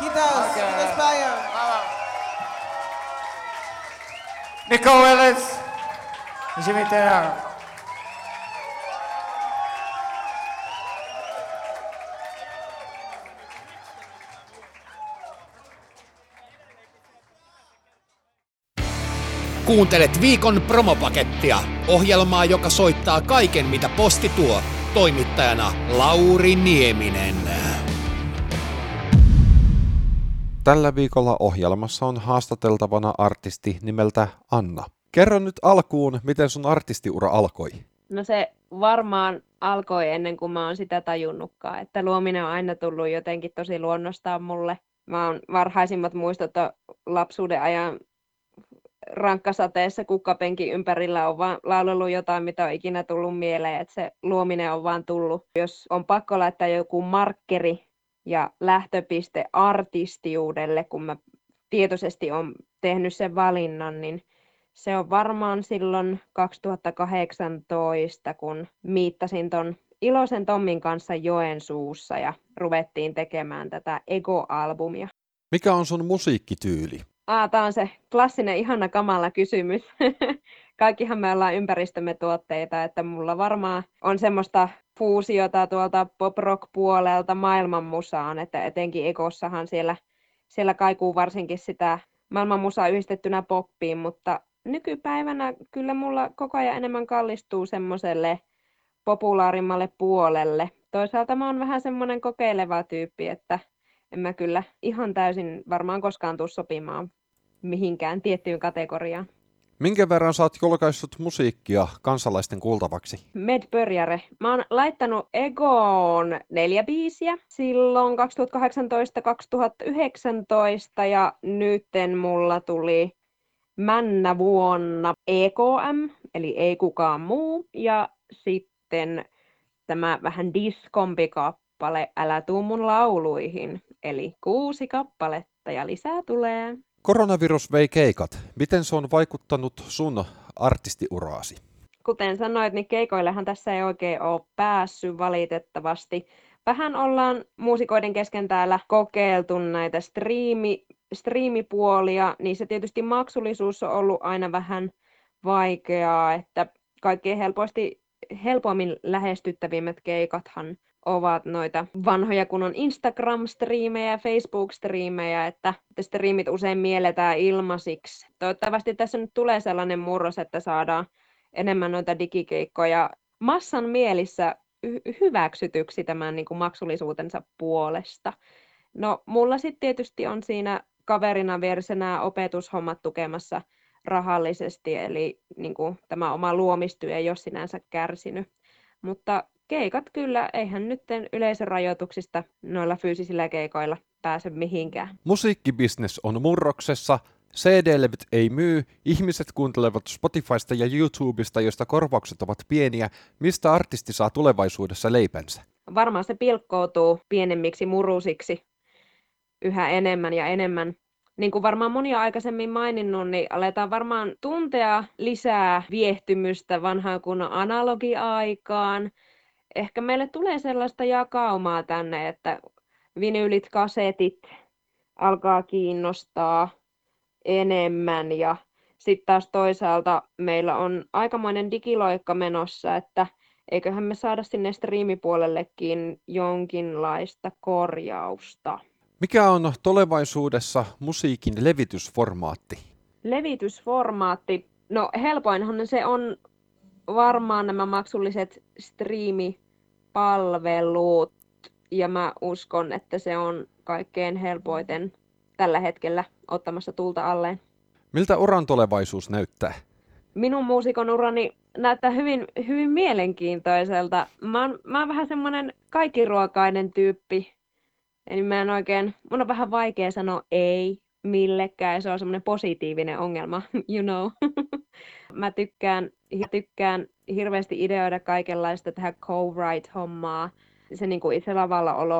Kiitos, kiitos paljon. Nico Willis, Jimmy Taylor. Kuuntelet viikon promopakettia, ohjelmaa, joka soittaa kaiken, mitä posti tuo. Toimittajana Lauri Nieminen. Tällä viikolla ohjelmassa on haastateltavana artisti nimeltä Anna. Kerro nyt alkuun, miten sun artistiura alkoi. No se varmaan alkoi ennen kuin mä oon sitä tajunnutkaan, että luominen on aina tullut jotenkin tosi luonnostaan mulle. Mä oon varhaisimmat muistot lapsuuden ajan rankkasateessa kukkapenkin ympärillä on vaan laulellut jotain, mitä on ikinä tullut mieleen, että se luominen on vaan tullut. Jos on pakko laittaa joku markkeri ja lähtöpiste artistiudelle, kun mä tietoisesti on tehnyt sen valinnan, niin se on varmaan silloin 2018, kun miittasin ton Iloisen Tommin kanssa Joensuussa ja ruvettiin tekemään tätä Ego-albumia. Mikä on sun musiikkityyli? Tää on se klassinen ihana kamala kysymys. Kaikkihan me ollaan ympäristömme tuotteita, että mulla varmaan on semmoista fuusiota tuolta pop-rock-puolelta maailmanmusaan, että etenkin Egossahan siellä kaikuu varsinkin sitä maailmanmusaa yhdistettynä poppiin, mutta nykypäivänä kyllä mulla koko ajan enemmän kallistuu semmoiselle populaarimmalle puolelle. Toisaalta mä oon vähän semmoinen kokeileva tyyppi, että en mä kyllä ihan täysin varmaan koskaan tuu sopimaan mihinkään tiettyyn kategoriaan. Minkä verran sä oot julkaissut musiikkia kansalaisten kuultavaksi? Medpörjäre. Mä oon laittanut Egoon 4 biisiä silloin 2018-2019 ja nytten mulla tuli männä vuonna EKM, eli Ei kukaan muu, ja sitten tämä vähän diskompi kappale Älä tuu mun lauluihin, eli 6 kappaletta ja lisää tulee. Koronavirus vei keikat. Miten se on vaikuttanut sun artistiuraasi? Kuten sanoit, niin keikoillehan tässä ei oikein ole päässyt valitettavasti. Vähän ollaan muusikoiden kesken täällä kokeiltu näitä striimipuolia, niin se tietysti maksullisuus on ollut aina vähän vaikeaa, että kaikkein helpommin lähestyttävimmät keikathan ovat noita vanhoja kunnon Instagram-striimejä ja Facebook-striimejä, että striimit usein mielletään ilmaisiksi. Toivottavasti tässä nyt tulee sellainen murros, että saadaan enemmän noita digikeikkoja massan mielissä hyväksytyksi tämän niin kuin maksullisuutensa puolesta. No, mulla sitten tietysti on siinä kaverina vieressä nämä opetushommat tukemassa rahallisesti, eli niin kuin tämä oma luomistyö ei ole sinänsä kärsinyt. Mutta keikat kyllä, eihän nyt yleisörajoituksista noilla fyysisillä keikoilla pääse mihinkään. Musiikkibisnes on murroksessa, CD-levyt ei myy, ihmiset kuuntelevat Spotifysta ja YouTubesta, joista korvaukset ovat pieniä. Mistä artisti saa tulevaisuudessa leipänsä? Varmaan se pilkkoutuu pienemmiksi murusiksi yhä enemmän ja enemmän. Niin kuin varmaan moni on aikaisemmin maininnut, niin aletaan varmaan tuntea lisää viehtymystä vanhaan kunnon analogiaikaan. Ehkä meille tulee sellaista jakaumaa tänne, että vinyylit, kasetit alkaa kiinnostaa enemmän ja sitten taas toisaalta meillä on aikamoinen digiloikka menossa, että eiköhän me saada sinne striimipuolellekin jonkinlaista korjausta. Mikä on tulevaisuudessa musiikin levitysformaatti? Levitysformaatti, no helpoinhan se on varmaan nämä maksulliset striimipalvelut ja mä uskon, että se on kaikkein helpoiten tällä hetkellä ottamassa tulta alleen. Miltä uran tulevaisuus näyttää? Minun muusikon urani näyttää hyvin, hyvin mielenkiintoiselta. Mä oon vähän semmoinen kaikkiruokainen tyyppi. Eli mun on vähän vaikea sanoa ei millekään, se on semmoinen positiivinen ongelma, you know. Mä tykkään hirveästi ideoida kaikenlaista tähän co-write-hommaa. Se niin kuin itse lavalla olo